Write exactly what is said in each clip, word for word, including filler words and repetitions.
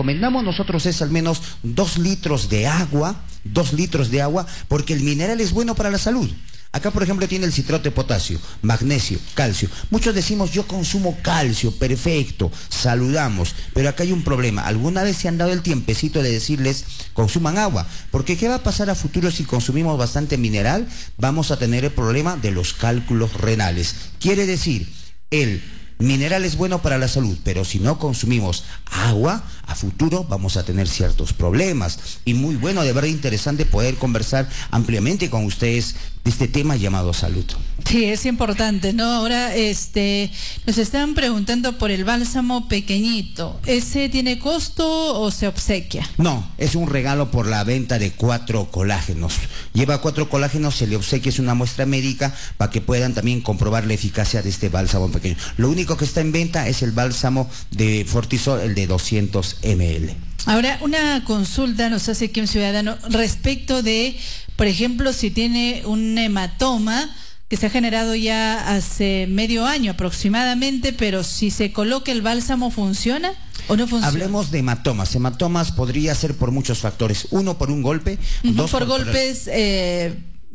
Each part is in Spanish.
recomendamos nosotros es al menos dos litros de agua, dos litros de agua, porque el mineral es bueno para la salud. Acá, por ejemplo, tiene el citrato de potasio, magnesio, calcio. Muchos decimos, yo consumo calcio, perfecto, saludamos. Pero acá hay un problema. ¿Alguna vez se han dado el tiempecito de decirles, consuman agua? Porque ¿qué va a pasar a futuro si consumimos bastante mineral? Vamos a tener el problema de los cálculos renales. Quiere decir, el mineral es bueno para la salud, pero si no consumimos agua, a futuro vamos a tener ciertos problemas. Y muy bueno, de verdad interesante poder conversar ampliamente con ustedes de este tema llamado salud. Sí, es importante, ¿no? Ahora, este, nos están preguntando por el bálsamo pequeñito. ¿Ese tiene costo o se obsequia? No, es un regalo por la venta de cuatro colágenos. Lleva cuatro colágenos, se le obsequia, es una muestra médica para que puedan también comprobar la eficacia de este bálsamo pequeño. Lo único que está en venta es el bálsamo de Fortisol, el de doscientos mililitros. Ahora, una consulta nos hace aquí un ciudadano respecto de, por ejemplo, si tiene un hematoma que se ha generado ya hace medio año aproximadamente, pero si se coloca el bálsamo, ¿funciona o no funciona? Hablemos de hematomas. Hematomas podría ser por muchos factores. Uno, por un golpe. Uh-huh, dos, por, por golpes, el... eh,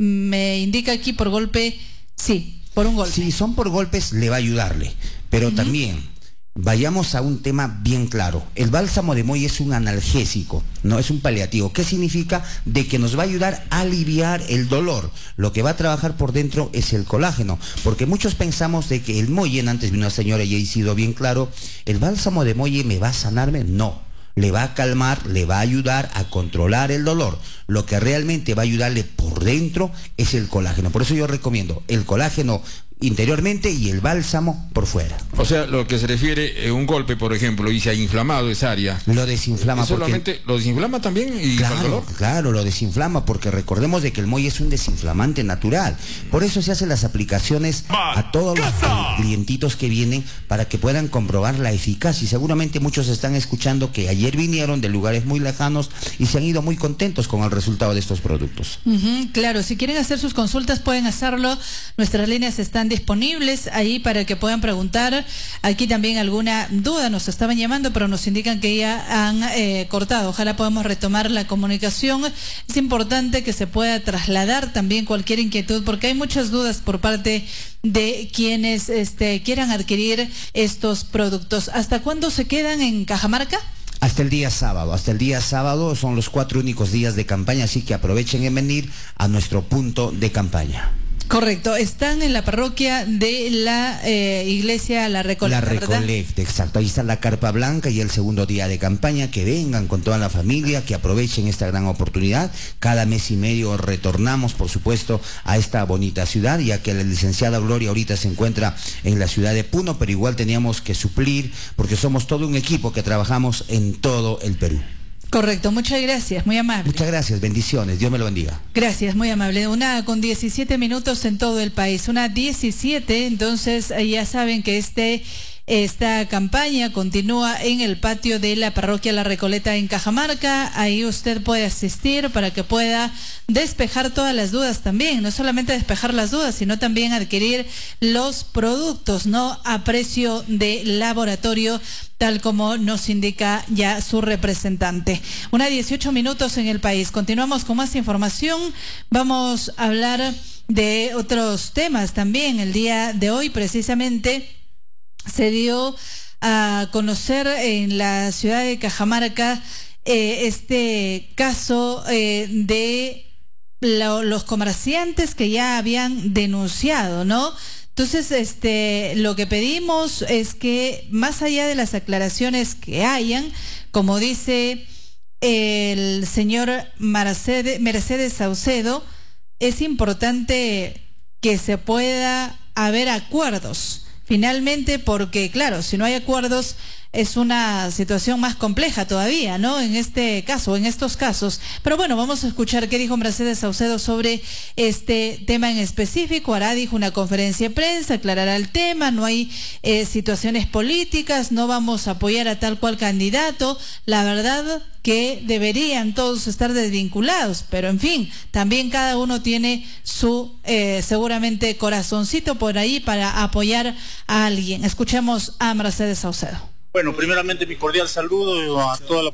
me indica aquí por golpe, sí, por un golpe. Si son por golpes, le va a ayudarle, pero uh-huh. también... Vayamos a un tema bien claro. El bálsamo de Moy es un analgésico, no es un paliativo. ¿Qué significa? De que nos va a ayudar a aliviar el dolor. Lo que va a trabajar por dentro es el colágeno, porque muchos pensamos de que el Moyen, antes vino una señora y he sido bien claro, el bálsamo de Moy me va a sanarme. No, le va a calmar, le va a ayudar a controlar el dolor. Lo que realmente va a ayudarle por dentro es el colágeno. Por eso yo recomiendo el colágeno interiormente y el bálsamo por fuera. O sea, lo que se refiere a un golpe, por ejemplo, y se ha inflamado esa área. Lo desinflama. Solamente lo desinflama también y claro, dolor. Claro, lo desinflama porque recordemos de que el Moy es un desinflamante natural. Por eso se hacen las aplicaciones a todos los clientitos que vienen para que puedan comprobar la eficacia. Y seguramente muchos están escuchando que ayer vinieron de lugares muy lejanos y se han ido muy contentos con el resultado de estos productos. Uh-huh, claro, si quieren hacer sus consultas pueden hacerlo. Nuestras líneas están disponibles ahí para que puedan preguntar. Aquí también alguna duda, nos estaban llamando pero nos indican que ya han eh, cortado. Ojalá podamos retomar la comunicación. Es importante que se pueda trasladar también cualquier inquietud porque hay muchas dudas por parte de quienes este, quieran adquirir estos productos. ¿Hasta cuándo se quedan en Cajamarca? Hasta el día sábado, hasta el día sábado son los cuatro únicos días de campaña, así que aprovechen en venir a nuestro punto de campaña. Correcto, están en la parroquia de la eh, iglesia La Recoleta, La Recoleta, exacto, ahí está la carpa blanca y el segundo día de campaña, que vengan con toda la familia, que aprovechen esta gran oportunidad. Cada mes y medio retornamos, por supuesto, a esta bonita ciudad, ya que la licenciada Gloria ahorita se encuentra en la ciudad de Puno, pero igual teníamos que suplir, porque somos todo un equipo que trabajamos en todo el Perú. Correcto, muchas gracias, muy amable. Muchas gracias, bendiciones, Dios me lo bendiga. Gracias, muy amable. Una con diecisiete minutos en todo el país, una diecisiete, entonces ya saben que este... Esta campaña continúa en el patio de la parroquia La Recoleta en Cajamarca. Ahí usted puede asistir para que pueda despejar todas las dudas también. No solamente despejar las dudas, sino también adquirir los productos, ¿no? A precio de laboratorio, tal como nos indica ya su representante. Una dieciocho minutos en el país. Continuamos con más información. Vamos a hablar de otros temas también. El día de hoy, precisamente, se dio a conocer en la ciudad de Cajamarca eh, este caso eh, de lo, los comerciantes que ya habían denunciado, ¿no? Entonces, este, lo que pedimos es que más allá de las aclaraciones que hayan, como dice el señor Mercedes, Mercedes Saucedo, es importante que se pueda haber acuerdos. Finalmente, porque claro, si no hay acuerdos es una situación más compleja todavía, ¿no? En este caso, en estos casos. Pero bueno, vamos a escuchar qué dijo Mercedes Saucedo sobre este tema en específico. Hará, dijo, una conferencia de prensa, aclarará el tema, no hay eh, situaciones políticas, no vamos a apoyar a tal cual candidato. La verdad que deberían todos estar desvinculados, pero en fin, también cada uno tiene su eh, seguramente corazoncito por ahí para apoyar a alguien. Escuchemos a Mercedes Saucedo. Bueno, primeramente mi cordial saludo a toda la